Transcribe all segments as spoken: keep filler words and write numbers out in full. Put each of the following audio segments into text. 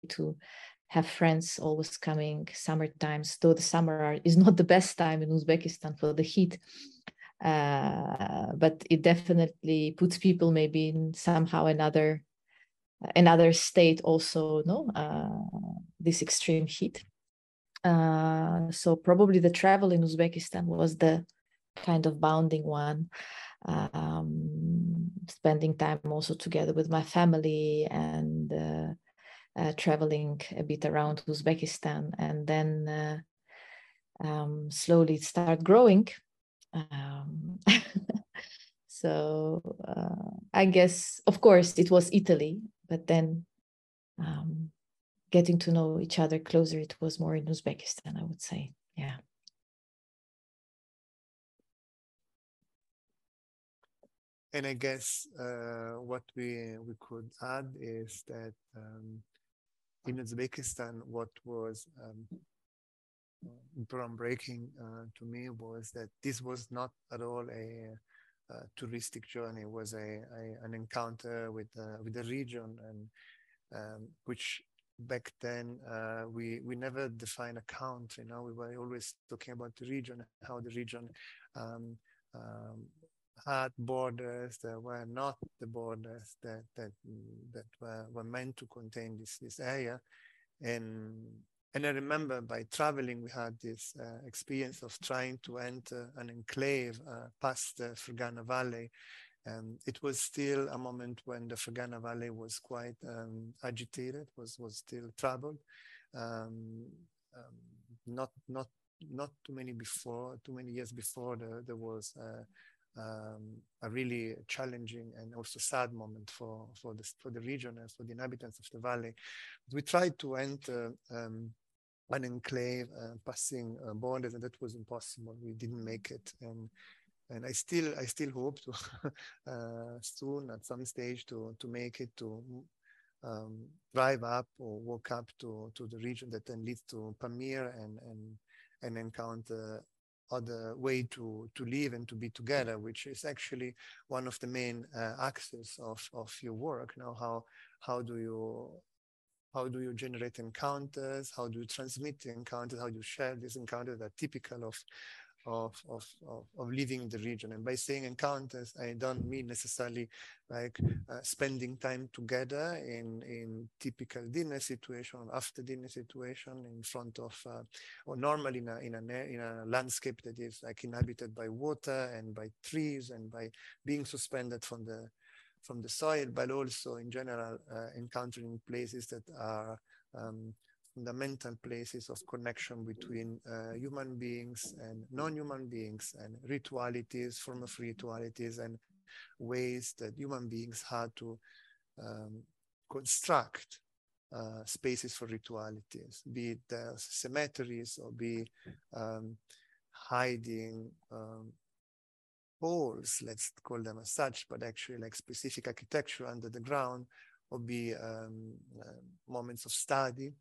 to have friends always coming summer times, though the summer are, is not the best time in Uzbekistan for the heat. Uh, but it definitely puts people maybe in somehow another another state also, no, uh, this extreme heat. Uh, so probably the travel in Uzbekistan was the kind of bounding one. Um, spending time also together with my family and uh, uh, traveling a bit around Uzbekistan, and then uh, um, slowly start growing. Um, so uh, I guess, of course, it was Italy, but then um, getting to know each other closer, it was more in Uzbekistan, I would say. Yeah. And I guess uh, what we we could add is that um, in Uzbekistan, what was um, groundbreaking uh, to me was that this was not at all a, a touristic journey. It was a, a an encounter with uh, with the region, and um, which back then uh, we we never defined a country. You know, we were always talking about the region, how the region um, um, had borders that were not the borders that that that were, were meant to contain this this area. And and I remember by traveling, we had this uh, experience of trying to enter an enclave uh, past the Fergana Valley. Um, it was still a moment when the Fergana Valley was quite um, agitated, was was still troubled. Um, um, not not not too many before, too many years before, the, there was uh, um, a really challenging and also sad moment for for the for the region and for the inhabitants of the valley. We tried to enter um, an enclave, uh, passing uh, borders, and that was impossible. We didn't make it, and and I still I still hope to uh, soon at some stage to to make it to um, drive up or walk up to to the region that then leads to Pamir and and and encounter other way to to live and to be together, which is actually one of the main uh, axes of of your work. Now, how how do you how do you generate encounters? How do you transmit encounters? How do you share these encounters that are typical of of, of, of, of living in the region? And by saying encounters, I don't mean necessarily like uh, spending time together in, in typical dinner situation, after dinner situation, in front of, uh, or normally in a, in, a, in a landscape that is like inhabited by water and by trees and by being suspended from the from the soil, but also in general uh, encountering places that are um, fundamental places of connection between uh, human beings and non-human beings, and ritualities, form of ritualities, and ways that human beings had to um, construct uh, spaces for ritualities, be it uh, cemeteries or be um, hiding um, halls, let's call them as such, but actually like specific architecture under the ground, or be um, uh, moments of study,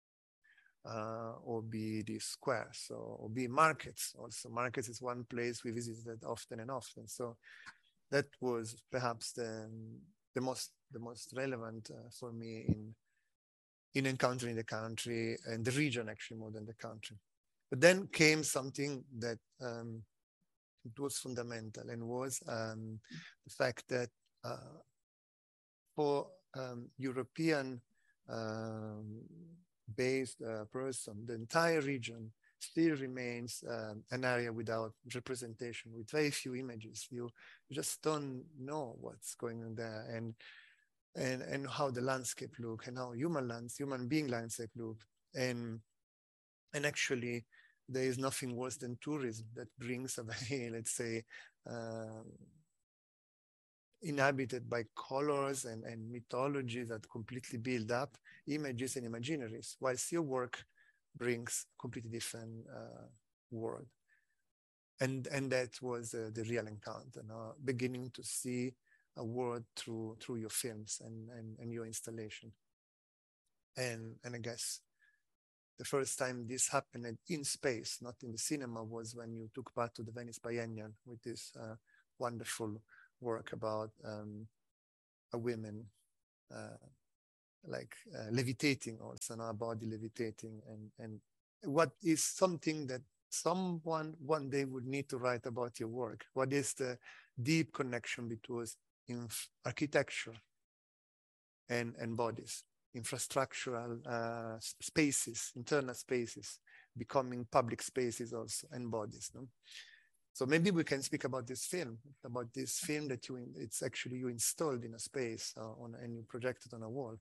uh, or be the squares, so, or be markets. Also, markets is one place we visited often and often. So that was perhaps the the most the most relevant uh, for me in in encountering the country and the region, actually more than the country. But then came something that um, it was fundamental, and was um, the fact that uh, for um, European um, based uh, person, the entire region still remains um, an area without representation, with very few images. You, you just don't know what's going on there, and and and how the landscape look, and how human lands, human being landscape look, and and actually there is nothing worse than tourism that brings a very, let's say, uh, inhabited by colors and, and mythology that completely build up images and imaginaries, whilst your work brings a completely different uh, world. And, and that was uh, the real encounter, no? Beginning to see a world through through your films and, and, and your installation. And, and I guess the first time this happened in space, not in the cinema, was when you took part to the Venice Biennial with this uh, wonderful work about um, a woman uh, like uh, levitating also, no? A body levitating, and and what is something that someone one day would need to write about your work? What is the deep connection between inf- architecture and and bodies, infrastructural uh, spaces, internal spaces, becoming public spaces also, and bodies, no? So maybe we can speak about this film, about this film that you, it's actually you installed in a space uh, on, and you projected on a wall.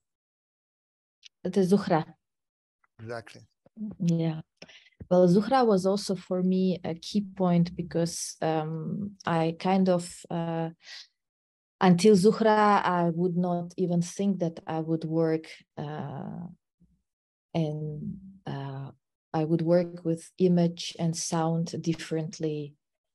The Zuhra. Exactly. Yeah. Well, Zuhra was also for me a key point because um, I kind of, uh, until Zuhra, I would not even think that I would work uh, and uh, I would work with image and sound differently,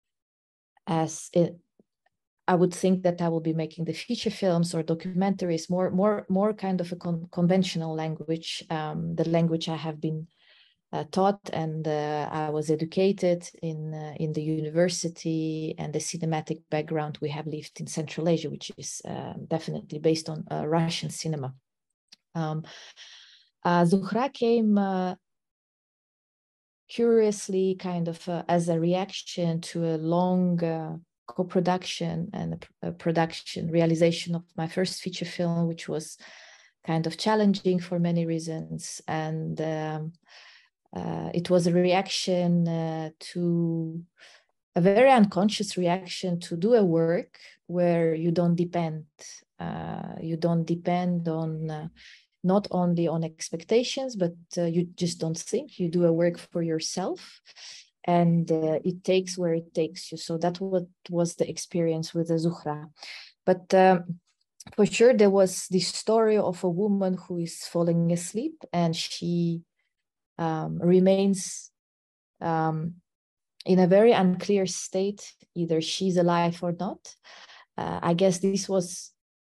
as it, I would think that I will be making the feature films or documentaries more, more, more kind of a con conventional language, um, the language I have been uh, taught and uh, I was educated in uh, in the university, and the cinematic background we have lived in Central Asia, which is uh, definitely based on uh, Russian cinema. Um, uh, Zuhra came uh, curiously, kind of uh, as a reaction to a long uh, co-production and a, a production realization of my first feature film, which was kind of challenging for many reasons. And um, uh, it was a reaction uh, to a very unconscious reaction to do a work where you don't depend, uh, you don't depend on uh, not only on expectations, but uh, you just don't think. You do a work for yourself, and uh, it takes where it takes you. So that what was the experience with the Zuhra. But um, for sure, there was this story of a woman who is falling asleep, and she um, remains um, in a very unclear state. Either she's alive or not. Uh, I guess this was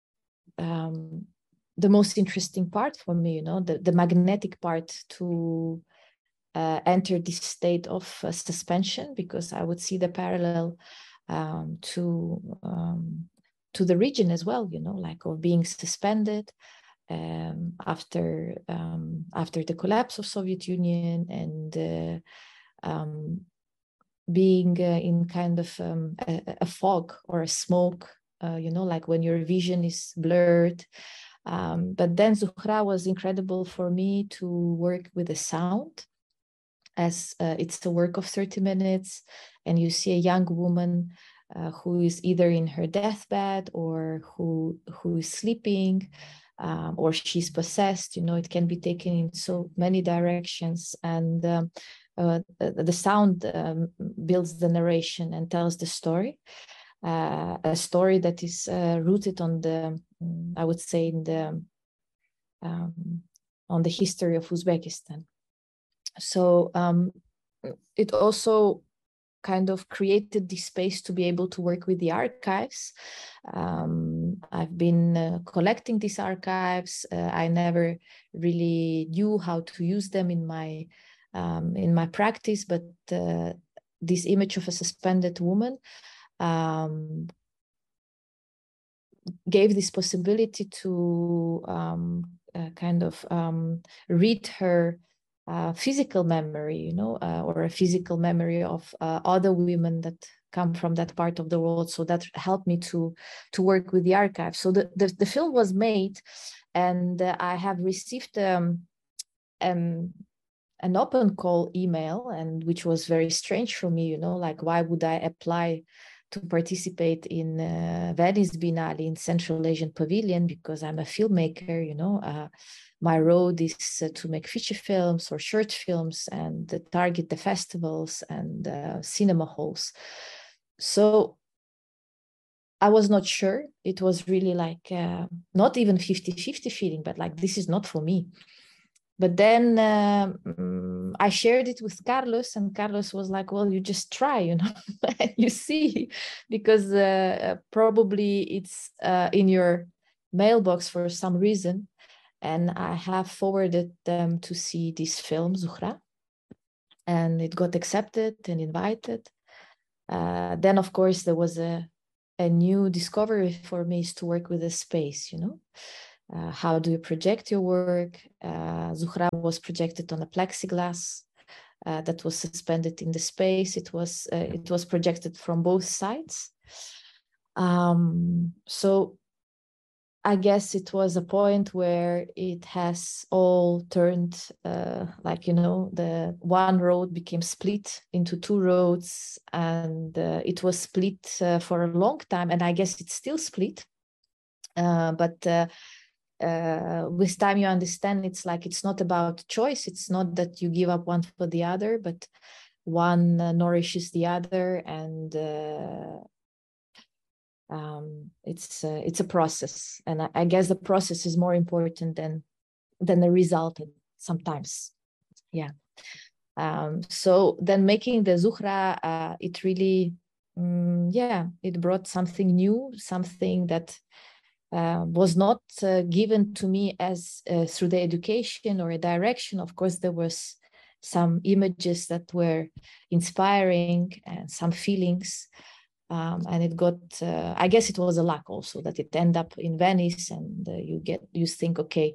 um, the most interesting part for me, you know, the, the magnetic part to uh, enter this state of uh, suspension, because I would see the parallel um, to um, to the region as well, you know, like of being suspended um, after um, after the collapse of Soviet Union, and uh, um, being uh, in kind of um, a, a fog or a smoke, uh, you know, like when your vision is blurred. Um, but then Zuhra was incredible for me to work with the sound, as uh, it's a work of thirty minutes, and you see a young woman uh, who is either in her deathbed or who who is sleeping, um, or she's possessed. You know, it can be taken in so many directions, and um, uh, the sound um, builds the narration and tells the story. Uh, a story that is uh, rooted on the, I would say, in the um, on the history of Uzbekistan. So um, it also kind of created this space to be able to work with the archives. Um, I've been uh, collecting these archives. Uh, I never really knew how to use them in my um, in my practice, but uh, this image of a suspended woman um, gave this possibility to um, uh, kind of um, read her uh, physical memory, you know, uh, or a physical memory of uh, other women that come from that part of the world. So that helped me to to work with the archive. So the, the, the film was made, and uh, I have received um, um, an open call email, and which was very strange for me, you know, like why would I apply to participate in uh, Venice Biennale in Central Asian Pavilion, because I'm a filmmaker, you know. Uh, my road is uh, to make feature films or short films and uh, target the festivals and uh, cinema halls. So I was not sure. It was really like uh, not even fifty fifty feeling, but like, this is not for me. But then um, I shared it with Carlos, and Carlos was like, well, you just try, you know, and you see, because uh, probably it's uh, in your mailbox for some reason. And I have forwarded them to see this film, Zuhra, and it got accepted and invited. Uh, then, of course, there was a, a new discovery for me, is to work with a space, you know. uh, how do you project your work. Uh, Zuhra was projected on a plexiglass uh, that was suspended in the space. It was uh, it was projected from both sides. Um, so I guess it was a point where it has all turned, uh, like, you know, the one road became split into two roads, and uh, it was split uh, for a long time. And I guess it's still split. Uh, but uh, uh, with time, you understand it's like, it's not about choice. It's not that you give up one for the other, but one uh, nourishes the other. And uh, Um, it's uh, it's a process, and I, I guess the process is more important than than the result sometimes. Yeah. Um, so then making the Zuhra, uh, it really, um, yeah, it brought something new, something that uh, was not uh, given to me as uh, through the education or a direction. Of course, there was some images that were inspiring and some feelings. Um, and it got, uh, I guess it was a luck also that it ended up in Venice, and uh, you get, you think, okay,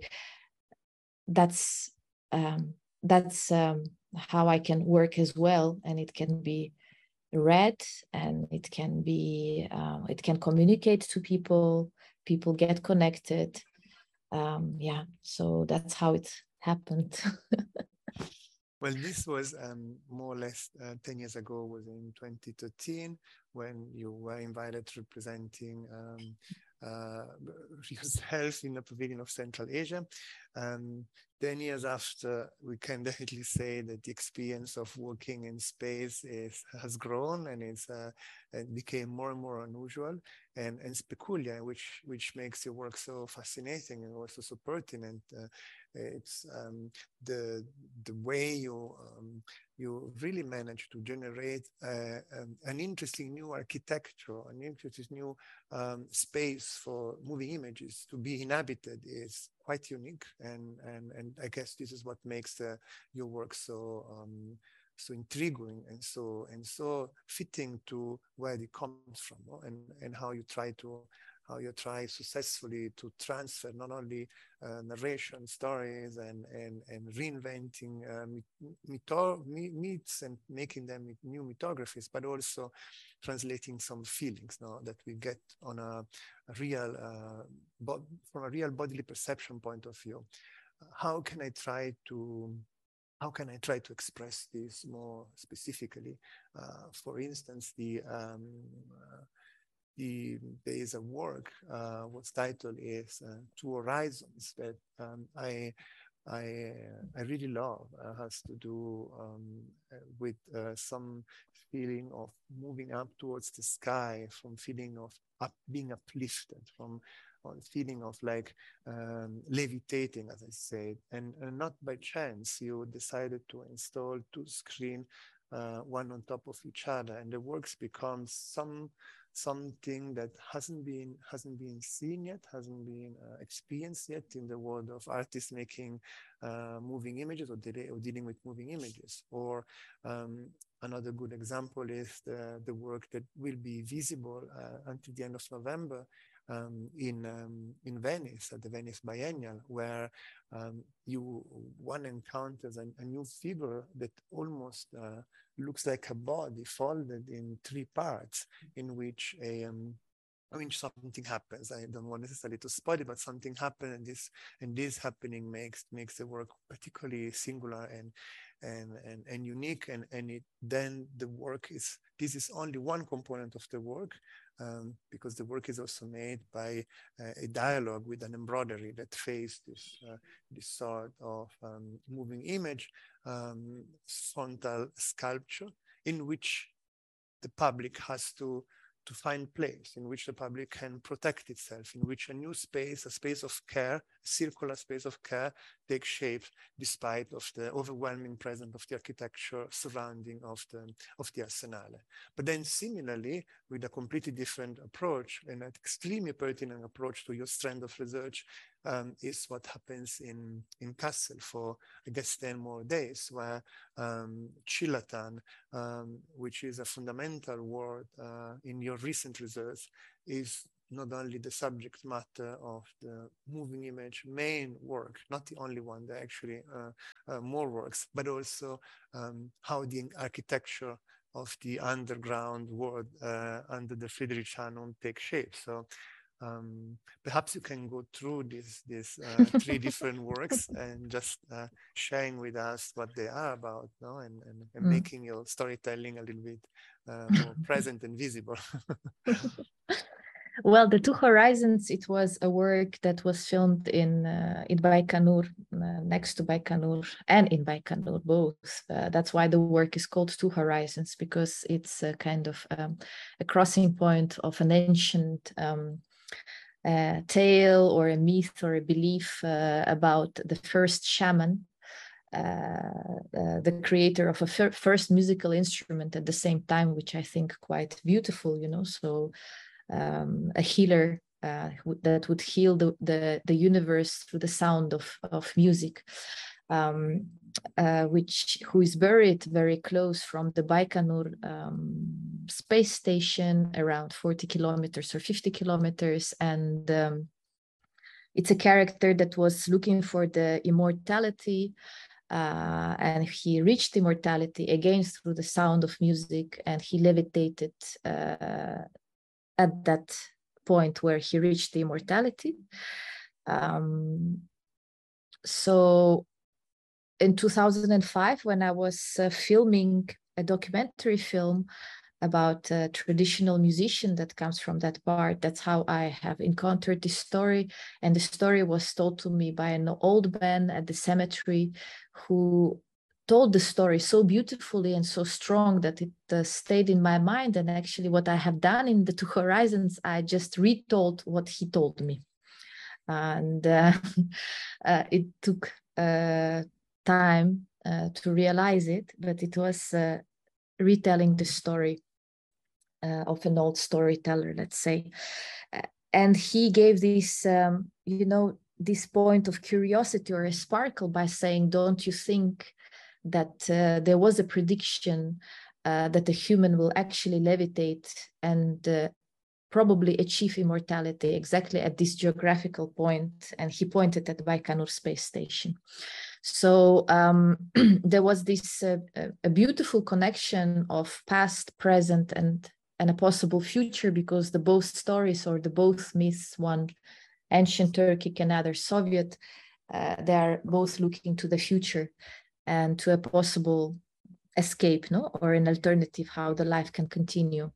that's, um, that's um, how I can work as well. And it can be read, and it can be, uh, it can communicate to people, people get connected. Um, yeah, so that's how it happened. Well, this was um, more or less uh, ten years ago, was in twenty thirteen, when you were invited representing um, uh, yourself in the Pavilion of Central Asia. Um, ten years after, we can definitely say that the experience of working in space is, has grown, and it's, uh, it became more and more unusual and, and peculiar, which, which makes your work so fascinating and also so pertinent. Uh, it's um, the, the way you, um, you really manage to generate uh, um, an interesting new architecture, an interesting new um, space for moving images to be inhabited is quite unique. And, and, and I guess this is what makes the, your work so um, so intriguing and so and so fitting to where it comes from, no? and and how you try to how you try successfully to transfer not only uh, narration, stories, and and and reinventing uh, mytho- myths and making them new mythographies, but also translating some feelings, no, that we get on a, a real uh, bo- from a real bodily perception point of view. How can I try to How can I try to express this more specifically? Uh, for instance, the um, uh, the there is a work uh, whose title is uh, Two Horizons that um, I I I really love. Uh, has to do um, with uh, some feeling of moving up towards the sky, from feeling of up, being uplifted, from on feeling of like um, levitating, as I said, and, and not by chance you decided to install two screens, uh, one on top of each other, and the works becomes some something that hasn't been hasn't been seen yet, hasn't been uh, experienced yet in the world of artists making uh, moving images, or, de- or dealing with moving images. Or um, another good example is the, the work that will be visible uh, until the end of November um, in um, in Venice at the Venice Biennial, where um, you one encounters a, a new figure that almost uh, looks like a body folded in three parts, in which a um, I mean, something happens. I don't want necessarily to spoil it, but something happened, and this and this happening makes makes the work particularly singular and and and, and unique. And and it then the work is this is only one component of the work, um, because the work is also made by uh, a dialogue with an embroidery that faced this uh, this sort of um, moving image, um, frontal sculpture, in which the public has to to find place, in which the public can protect itself, in which a new space, a space of care, a circular space of care, takes shape despite of the overwhelming presence of the architecture surrounding of the of the Arsenale. But then similarly, with a completely different approach and an extremely pertinent approach to your strand of research, um, is what happens in, in Kassel for, I guess, ten more days, where um, Chilatan, um, which is a fundamental word uh, in your recent research, is not only the subject matter of the moving image main work, not the only one, there are actually uh, uh, more works, but also um, how the architecture of the underground world uh, under the Friedrichshain take shape. So um, perhaps you can go through these these uh, three different works and just uh, sharing with us what they are about, no, and, and, and Mm. making your storytelling a little bit uh, more present and visible. Well, The Two Horizons, it was a work that was filmed in uh, in Baikonur, uh, next to Baikonur, and in Baikonur, both. Uh, that's why the work is called Two Horizons, because it's a kind of um, a crossing point of an ancient um, uh, tale or a myth or a belief uh, about the first shaman, uh, uh, the creator of a fir first musical instrument at the same time, which I think quite beautiful, you know, so um, a healer uh, that would heal the, the, the universe through the sound of, of music, um, uh, which who is buried very close from the Baikonur um, space station, around forty kilometers or fifty kilometers. And um, it's a character that was looking for the immortality, uh, and he reached immortality again through the sound of music, and he levitated uh, at that point where he reached the immortality. Um, so in two thousand five, when I was uh, filming a documentary film about a traditional musician that comes from that part, that's how I have encountered this story. And the story was told to me by an old man at the cemetery who told the story so beautifully and so strong that it uh, stayed in my mind. And actually what I have done in The Two Horizons, I just retold what he told me. And uh, uh, it took uh, time uh, to realize it, but it was uh, retelling the story uh, of an old storyteller, let's say. Uh, and he gave this, um, you know, this point of curiosity or a sparkle by saying, don't you think that uh, there was a prediction uh, that a human will actually levitate and uh, probably achieve immortality exactly at this geographical point? And he pointed at the Baikonur space station. So um, there was this uh, a beautiful connection of past, present, and and a possible future, because the both stories, or the both myths, one ancient Turkic and other Soviet, uh, they are both looking to the future and to a possible escape, no, or an alternative, how the life can continue.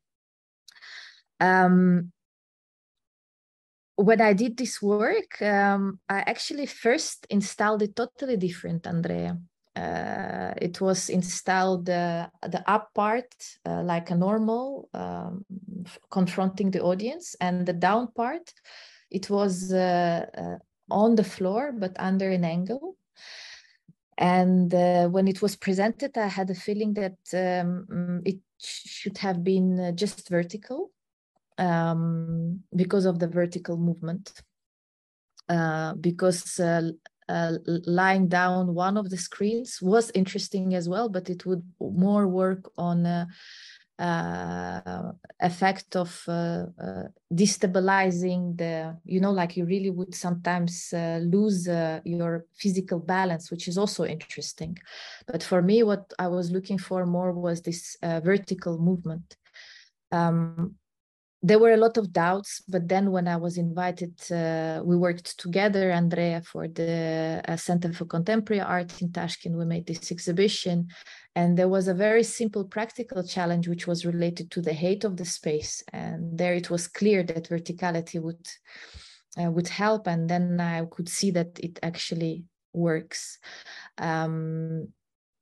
Um, when I did this work, um, I actually first installed it totally different, Andrea. Uh, it was installed uh, the up part uh, like a normal, um, confronting the audience, and the down part, it was uh, uh, on the floor but under an angle. And uh, when it was presented, I had a feeling that um, it should have been uh, just vertical, um, because of the vertical movement. Uh, because uh, uh, lying down one of the screens was interesting as well, but it would more work on uh, uh, effect of uh, uh, destabilizing the, you know, like you really would sometimes uh, lose uh, your physical balance, which is also interesting. But for me, what I was looking for more was this uh, vertical movement. Um, There were a lot of doubts, but then when I was invited, uh, we worked together, Andrea, for the uh, Center for Contemporary Art in Tashkent. We made this exhibition, and there was a very simple practical challenge, which was related to the height of the space. And there it was clear that verticality would, uh, would help. And then I could see that it actually works. Um,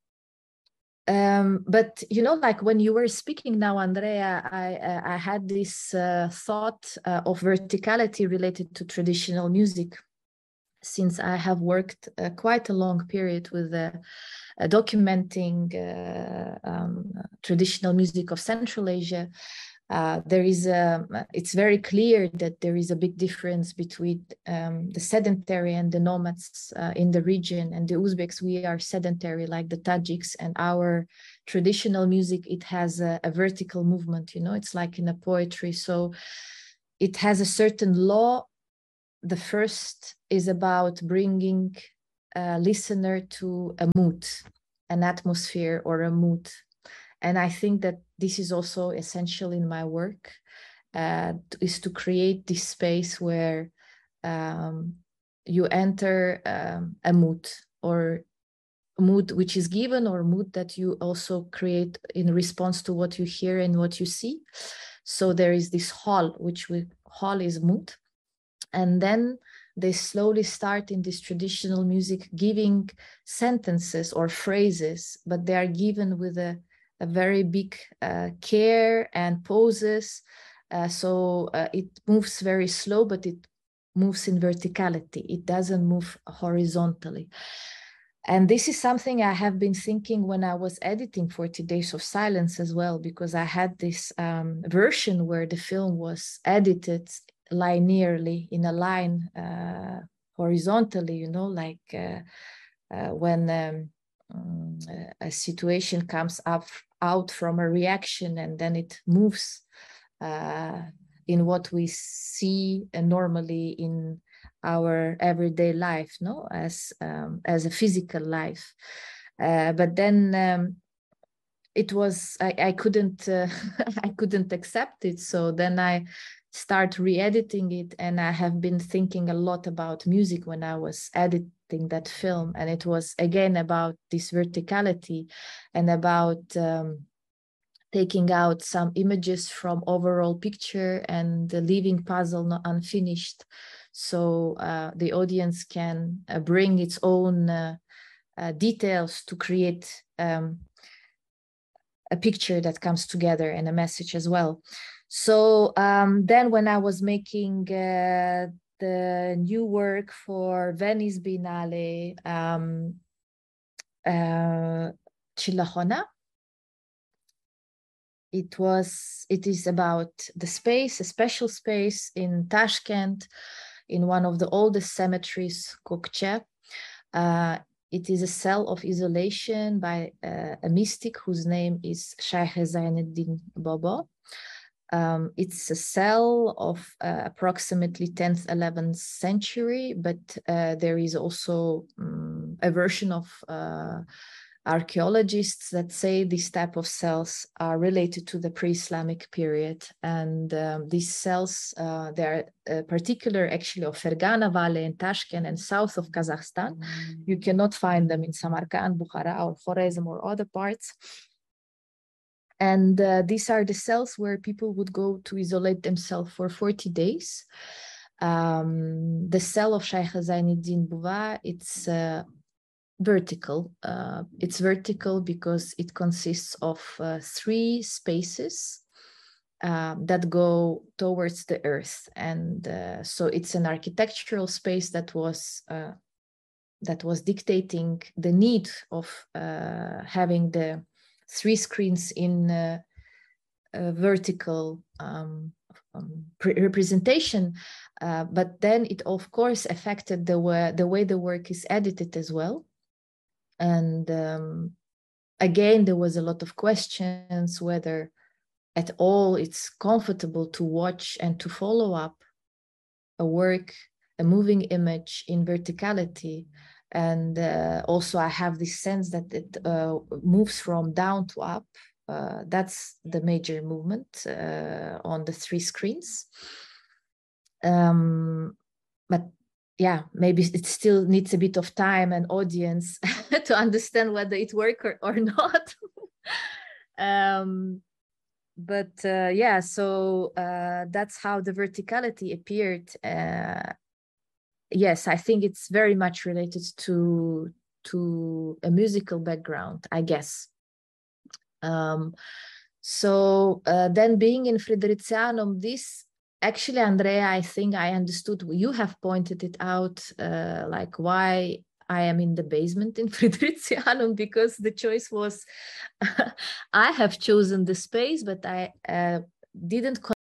Um, but, you know, like when you were speaking now, Andrea, I, uh, I had this uh, thought uh, of verticality related to traditional music, since I have worked uh, quite a long period with uh, uh, documenting uh, um, traditional music of Central Asia. Uh, there is a, it's very clear that there is a big difference between um, the sedentary and the nomads uh, in the region. And the Uzbeks, we are sedentary like the Tajiks, and our traditional music, it has a, a vertical movement, you know, it's like in a poetry. So it has a certain law. The first is about bringing a listener to a mood, an atmosphere or a mood. And I think that this is also essential in my work, uh, is to create this space where um, you enter um, a mood, or mood which is given, or mood that you also create in response to what you hear and what you see. So there is this hall, which we hall is mood. And then they slowly start in this traditional music giving sentences or phrases, but they are given with a, a very big uh, care and poses. Uh, so uh, it moves very slow, but it moves in verticality. It doesn't move horizontally. And this is something I have been thinking when I was editing forty Days of Silence as well, because I had this um, version where the film was edited linearly in a line uh, horizontally, you know, like uh, uh, when um, um, a situation comes up out from a reaction and then it moves uh, in what we see uh, normally in our everyday life, no, as um, as a physical life. Uh, but then um, it was I, I couldn't uh, I couldn't accept it. So then I start re-editing it, and I have been thinking a lot about music when I was editing that film, and it was again about this verticality and about um, taking out some images from overall picture and leaving puzzle not unfinished, so uh, the audience can uh, bring its own uh, uh, details to create um, a picture that comes together and a message as well. So um, then when I was making uh, the new work for Venice Biennale, um, uh, Chillahona, it was, it is about the space, a special space in Tashkent, in one of the oldest cemeteries, Kokche. Uh, it is a cell of isolation by uh, a mystic whose name is Shaykh Zainuddin Baba. Um, it's a cell of uh, approximately tenth, eleventh century, but uh, there is also um, a version of uh, archaeologists that say this type of cells are related to the pre-Islamic period. And um, these cells, uh, they are uh, particular actually of Fergana Valley in Tashkent and south of Kazakhstan. You cannot find them in Samarkand, Bukhara, or Khorezm or other parts. And uh, these are the cells where people would go to isolate themselves for forty days. Um, the cell of Shaykh Zainuddin Baba, it's uh, vertical. Uh, it's vertical because it consists of uh, three spaces uh, that go towards the earth. And uh, so it's an architectural space that was uh, that was dictating the need of uh, having the three screens in uh, a vertical um, um, representation, uh, but then it of course affected the way, the way the work is edited as well. And um, again, there was a lot of questions whether at all it's comfortable to watch and to follow up a work, a moving image in verticality. And uh, also I have this sense that it uh, moves from down to up. Uh, that's the major movement uh, on the three screens. Um, but yeah, maybe it still needs a bit of time and audience to understand whether it works or, or not. um, but uh, yeah, so uh, that's how the verticality appeared. Uh, yes, I think it's very much related to to a musical background, I guess. Um, so uh, then being in Friderizianum, this actually, Andrea, I think I understood, you have pointed it out, uh, like why I am in the basement in Friderizianum, because the choice was, I have chosen the space, but I uh, didn't